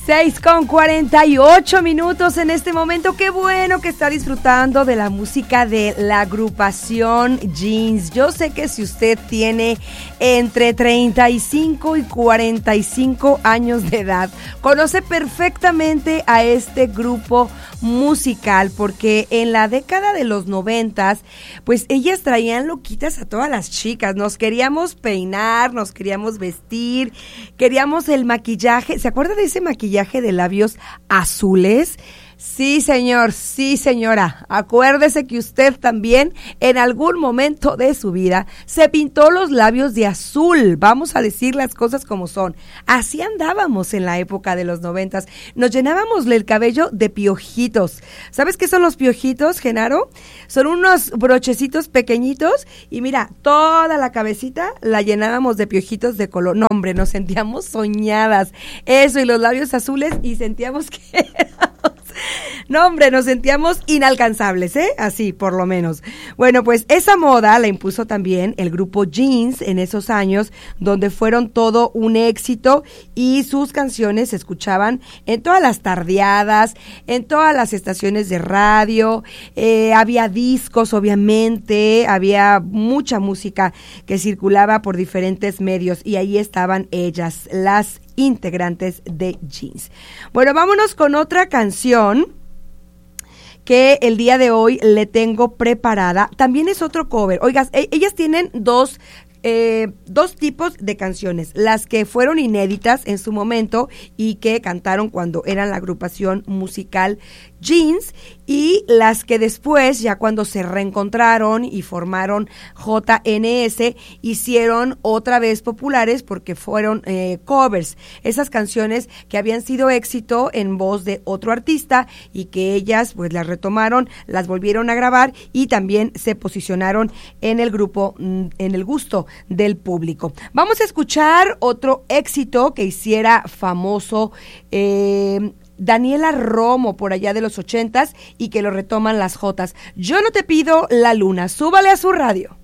6:48 en este momento. Qué bueno que está disfrutando de la música de la agrupación Jeans. Yo sé que si usted tiene entre 35 y 45 años de edad, conoce perfectamente a este grupo musical, porque en la década de los 90, pues ellas traían loquitas a todas las chicas. Nos queríamos peinar, nos queríamos vestir, queríamos el maquillaje. ¿Se acuerda de ese maquillaje de labios azules? Sí, señor, sí, señora. Acuérdese que usted también en algún momento de su vida se pintó los labios de azul. Vamos a decir las cosas como son. Así andábamos en la época de los 90. Nos llenábamos el cabello de piojitos. ¿Sabes qué son los piojitos, Genaro? Son unos brochecitos pequeñitos y mira, toda la cabecita la llenábamos de piojitos de color. No, hombre, nos sentíamos soñadas. Eso, y los labios azules, y sentíamos que no, hombre, nos sentíamos inalcanzables, ¿eh? Así, por lo menos. Bueno, pues esa moda la impuso también el grupo Jeans en esos años, donde fueron todo un éxito y sus canciones se escuchaban en todas las tardeadas, en todas las estaciones de radio, había discos, obviamente, había mucha música que circulaba por diferentes medios y ahí estaban ellas, las integrantes de Jeans. Bueno, vámonos con otra canción que el día de hoy le tengo preparada. También es otro cover. Oigas, ellas tienen dos tipos de canciones, las que fueron inéditas en su momento y que cantaron cuando eran la agrupación musical Jeans, y las que después, ya cuando se reencontraron y formaron JNS, hicieron otra vez populares porque fueron covers, esas canciones que habían sido éxito en voz de otro artista y que ellas pues las retomaron, las volvieron a grabar y también se posicionaron en el grupo, en el gusto del público. Vamos a escuchar otro éxito que hiciera famoso Daniela Romo por allá de los 80s y que lo retoman las Jotas. Yo no te pido la luna. Súbale a su radio.